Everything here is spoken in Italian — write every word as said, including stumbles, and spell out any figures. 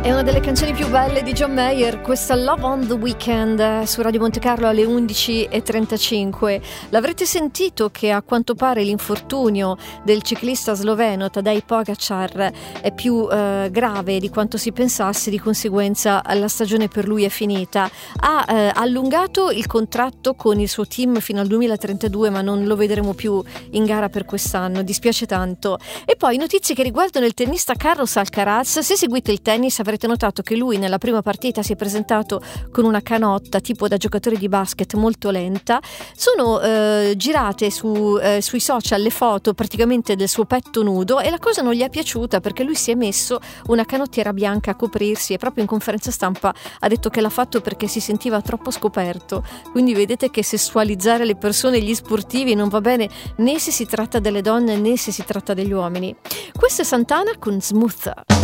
È una delle canzoni più belle di John Mayer, questa Love on the Weekend su Radio Monte Carlo alle undici e trentacinque. L'avrete sentito che a quanto pare l'infortunio del ciclista sloveno Tadej Pogačar è più eh, grave di quanto si pensasse, di conseguenza la stagione per lui è finita. Ha eh, allungato il contratto con il suo team fino al duemilatrentadue, ma non lo vedremo più in gara per quest'anno, dispiace tanto. E poi notizie che riguardano il tennista Carlos Alcaraz. Se seguite il tennis avrete notato che lui nella prima partita si è presentato con una canotta tipo da giocatore di basket molto lenta. Sono eh, girate su, eh, sui social le foto praticamente del suo petto nudo e la cosa non gli è piaciuta perché lui si è messo una canottiera bianca a coprirsi e proprio in conferenza stampa ha detto che l'ha fatto perché si sentiva troppo scoperto. Quindi vedete che sessualizzare le persone e gli sportivi non va bene né se si tratta delle donne né se si tratta degli uomini. Questo è Santana con Smooth.